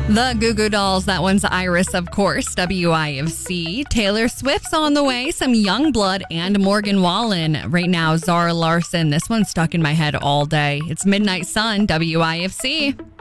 The Goo Goo Dolls, that one's Iris, of course, WIFC. Taylor Swift's on the way, some Youngblood and Morgan Wallen. Right now, Zara Larson. This one's stuck in my head all day. It's Midnight Sun, WIFC.